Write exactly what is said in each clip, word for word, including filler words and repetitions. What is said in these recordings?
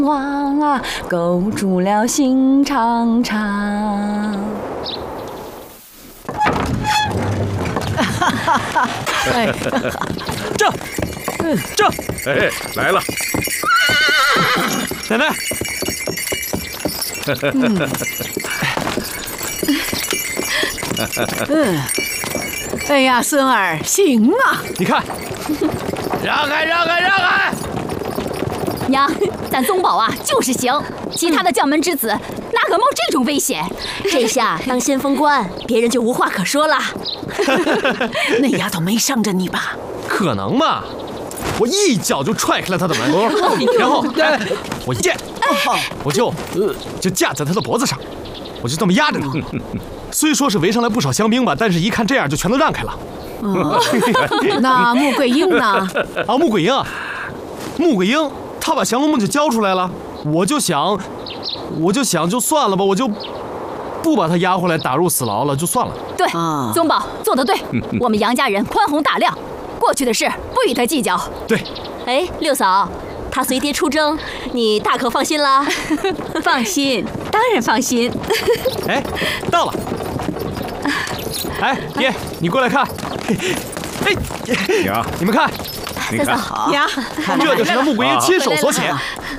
王啊，勾住了心肠肠。 哎， 这，这， 哎，来了， 奶奶。 嗯，嗯，哎呀，孙儿，行啊！ 你看，让开，让开，让开！ 娘，咱宗保啊就是行，其他的将门之子哪敢冒这种危险？ 这下当先锋官，别人就无话可说了。 那丫头没伤着你吧？ 可能吗？我一脚就踹开了他的门，然后我一剑，我就呃就架在他的脖子上，我就这么压着他。虽说是围上来不少乡兵吧，但是一看这样就全都让开了。 那穆桂英呢？ 啊，穆桂英，穆桂英，他把降龙木就交出来了，我就想，我就想就算了吧，我就不把他押回来打入死牢了，就算了。 对，宗保做得对，我们杨家人宽宏大量，过去的事不与他计较。 对。 哎，六嫂，他随爹出征，你大可放心啦。 放心，当然放心。 哎，到了。哎，爹，你过来看。哎， 娘， 你们看， 你看， 呀， 这就是他穆桂英亲手所写。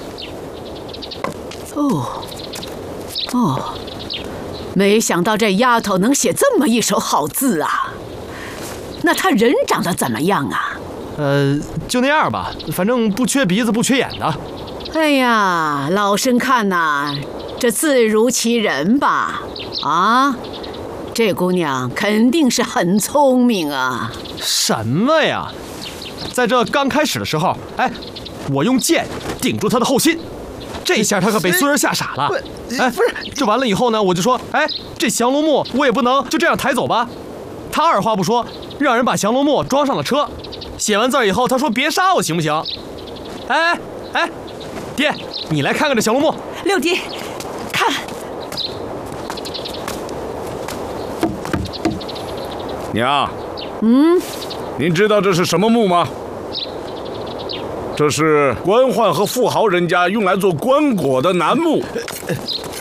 哦，哦，没想到这丫头能写这么一手好字啊！那她人长得怎么样啊？ 呃，就那样吧，反正不缺鼻子不缺眼的。 哎呀，老身看呐，这字如其人吧？啊，这姑娘肯定是很聪明啊！ 什么呀？在这刚开始的时候，哎，我用剑顶住她的后心，这下她可被孙儿吓傻了。哎，不是，这完了以后呢，我就说，哎，这降龙木我也不能就这样抬走吧。他二话不说，让人把降龙木装上了车。写完字儿以后，他说别杀我行不行？哎哎，爹，你来看看这降龙木。 六弟，看， 娘， 嗯， 您知道这是什么木吗？这是官宦和富豪人家用来做棺椁的楠木。